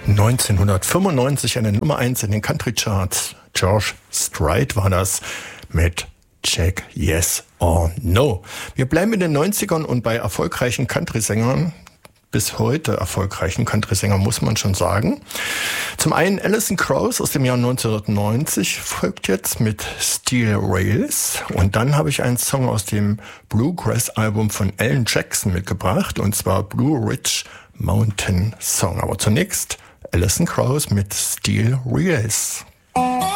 1995 eine Nummer 1 in den Country Charts. George Strait war das mit Check Yes or No. Wir bleiben in den 90ern und bei erfolgreichen Country-Sängern, bis heute erfolgreichen Country-Sängern, muss man schon sagen. Zum einen Alison Krauss aus dem Jahr 1990 folgt jetzt mit Steel Rails. Und dann habe ich einen Song aus dem Bluegrass-Album von Alan Jackson mitgebracht, und zwar Blue Ridge Mountain Song. Aber zunächst Alison Krauss mit Steel Rails.